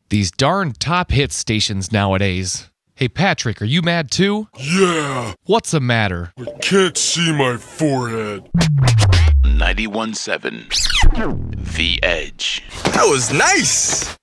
These darn top hit stations nowadays. Hey Patrick, are you mad too? Yeah, What's the matter? I can't see my forehead. 91.7 The Edge. That was nice!